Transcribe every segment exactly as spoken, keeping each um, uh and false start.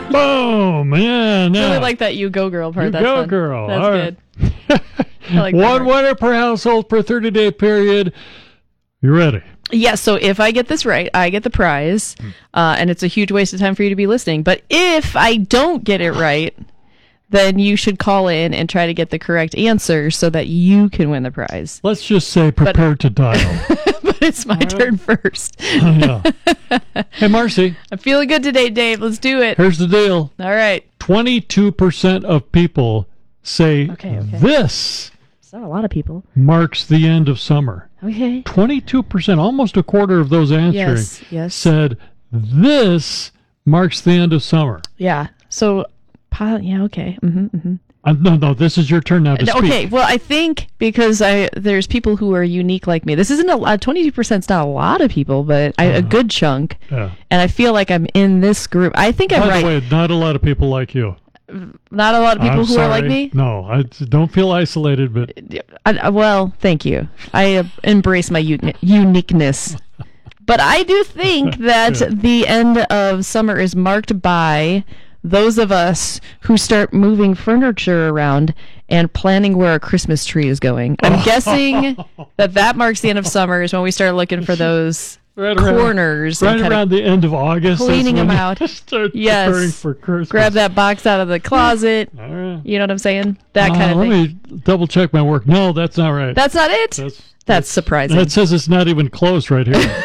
Boom! Yeah, no. Really like that you go girl part. You That's go fun. girl. That's All good. right. I like that One part. winner per household per thirty-day period. You ready? Yeah, so if I get this right, I get the prize, uh, and it's a huge waste of time for you to be listening. But if I don't get it right, then you should call in and try to get the correct answer so that you can win the prize. Let's just say prepare to dial. But it's my turn first. Oh, yeah. Hey, Marcy. I'm feeling good today, Dave. Let's do it. Here's the deal. All right. twenty-two percent of people say Okay, okay. this It's not a lot of people. marks the end of summer. Okay. twenty-two percent, almost a quarter of those answering, Yes, yes. said this marks the end of summer. Yeah. So, po- yeah, okay. Mm-hmm, mm-hmm. Uh, no, no, this is your turn now to speak. Okay, well, I think because I there's people who are unique like me. This isn't a lot. twenty-two percent is not a lot of people, but I, a good chunk. Yeah. And I feel like I'm in this group. I think I'm By right. the way, not a lot of people like you. Not a lot of people I'm who sorry. are like me. No, I don't feel isolated, but I, I- well, thank you. I uh, embrace my uni- uniqueness. But I do think that Yeah. the end of summer is marked by those of us who start moving furniture around and planning where our Christmas tree is going. I'm guessing that that marks the end of summer is when we start looking for those right around, corners. right and kinda around the end of August, that's cleaning when them you out. Start Yes. preparing for Christmas. grab that box out of the closet. All right. You know what I'm saying? That Uh, kind of let thing. me double check my work. No, that's not right. That's not it? That's, That's surprising. that says it's not even close right here.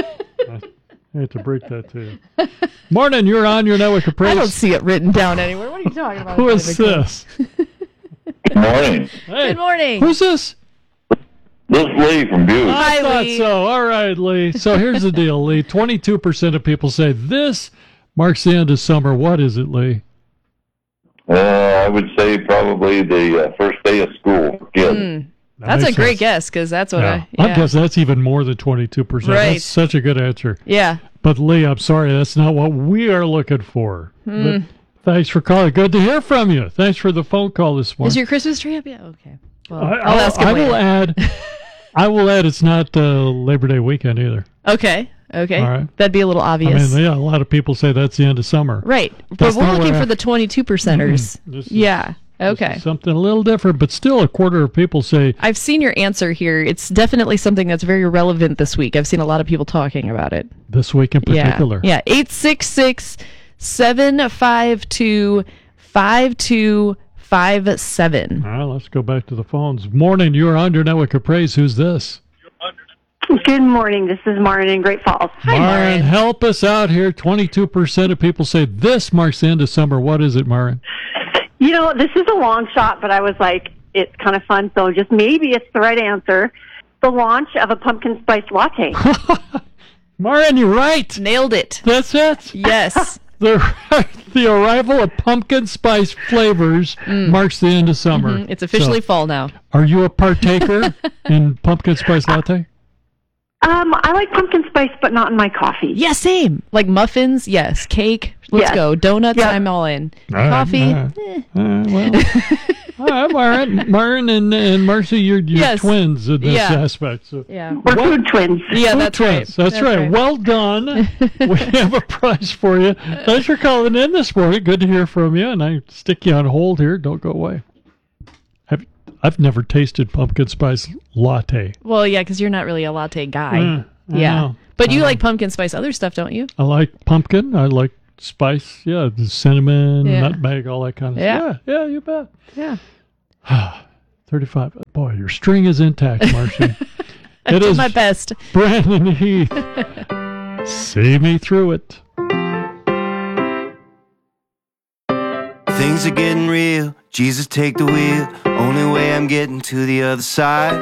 I hate to break that to you. Morning, you're on your network of praise. I don't see it written down anywhere. What are you talking about? Who is this? Good morning. Hey, Good morning. who's this? This is Lee from Butte. Hi, I thought Lee. so. All right, Lee. So here's the deal, Lee. twenty-two percent of people say this marks the end of summer. What is it, Lee? Uh, I would say probably the uh, first day of school for kids. Hmm. That That's a makes great sense. guess because that's what Yeah. I. I Yeah. guess that's even more than twenty-two percent. Right. That's such a good answer. Yeah. But Lee, I'm sorry, that's not what we are looking for. Hmm. But thanks for calling. Good to hear from you. Thanks for the phone call this morning. Is your Christmas tree up yet? Okay. Well, I, I'll, ask him I later. will add. I will add. It's not uh, Labor Day weekend either. Okay. Okay. All right. That'd be a little I obvious. mean, yeah, a lot of people say that's the end of summer. Right. But That's we're not looking what I- for the twenty-two percenters. This is- Yeah. this Okay. is something a little different, but still, a quarter of people say I've seen your answer here. It's definitely something that's very relevant this week. I've seen a lot of people talking about it. this week in particular. Yeah. Yeah. eight six six, seven five two, five two five seven. All right, let's go back to the phones. Morning, you're on your network of praise. Who's this? Good morning. This is Marin in Great Falls. Hi, Marin. help us out here. twenty-two percent of people say this marks the end of summer. What is it, Marin? You know, this is a long shot, but I was like, it's kind of fun, so just maybe it's the right answer. The launch of a pumpkin spice latte. Marin, you're right. Nailed it. That's it. Yes. The, the arrival of pumpkin spice flavors marks the end of summer. Mm, it's officially So, fall now. are you a partaker in pumpkin spice latte? Um, I like pumpkin spice, but not in my coffee. Yeah, same. Like muffins, yes. Cake, let's Yes. go. Donuts, Yeah. I'm all in. All right, Coffee, all right. eh. All right, well, all right, Marin, Marin and, and Marcy, you're, you're Yes. twins in this Yeah. aspect. So. Yeah. We're What? food twins. Yeah, Food that's twins. right. That's, right. Well done. We have a prize for you. Thanks for calling in this morning. Good to hear from you. And I stick you on hold here. Don't go away. Have, I've never tasted pumpkin spice latte. Well, yeah, because you're not really a latte guy. Mm, I yeah. know. But you I like pumpkin spice other stuff, don't you? I like pumpkin. I like spice. Yeah, the cinnamon, Yeah. nutmeg, all that kind of Yeah. stuff. Yeah, yeah, you bet. Yeah. thirty-five. Boy, your string is intact, Marcia. I It did is my best. Brandon Heath. See me through it. Things are getting real. Jesus, take the wheel. Only way I'm getting to the other side.